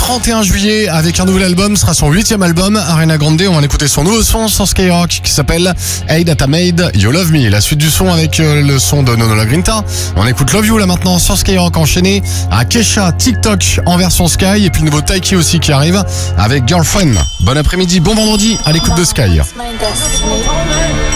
31 juillet avec un nouvel album, ce sera son 8e album, Ariana Grande. On va écouter son nouveau son sur Skyrock qui s'appelle Hey That I Made You Love Me. La suite du son avec le son de Nono La Grinta. On écoute Love You là maintenant sur Skyrock, enchaîné à Kesha, TikTok en version Sky, et puis le nouveau Taiki aussi qui arrive avec Girlfriend. Bon après-midi, bon vendredi à l'écoute de Sky. My destiny.